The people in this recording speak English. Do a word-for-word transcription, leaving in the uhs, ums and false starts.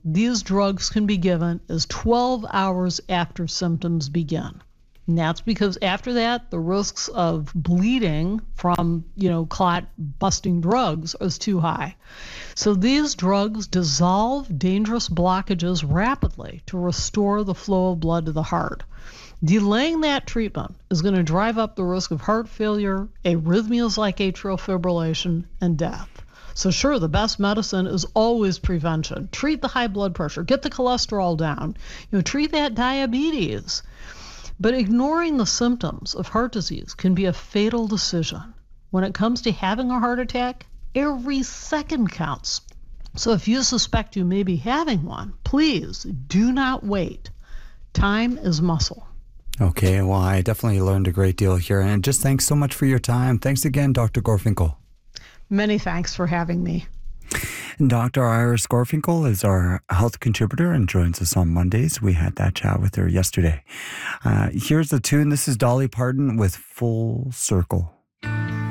these drugs can be given as twelve hours after symptoms begin. And that's because after that, the risks of bleeding from, you know, clot busting drugs is too high. So these drugs dissolve dangerous blockages rapidly to restore the flow of blood to the heart. Delaying that treatment is going to drive up the risk of heart failure, arrhythmias like atrial fibrillation, and death. So sure, the best medicine is always prevention. Treat the high blood pressure, get the cholesterol down, you know, treat that diabetes. But ignoring the symptoms of heart disease can be a fatal decision. When it comes to having a heart attack, every second counts. So if you suspect you may be having one, please do not wait. Time is muscle. Okay, well, I definitely learned a great deal here. And just thanks so much for your time. Thanks again, Doctor Gorfinkel. Many thanks for having me. Doctor Iris Gorfinkel is our health contributor and joins us on Mondays. We had that chat with her yesterday. Uh, here's the tune. This is Dolly Parton with Full Circle.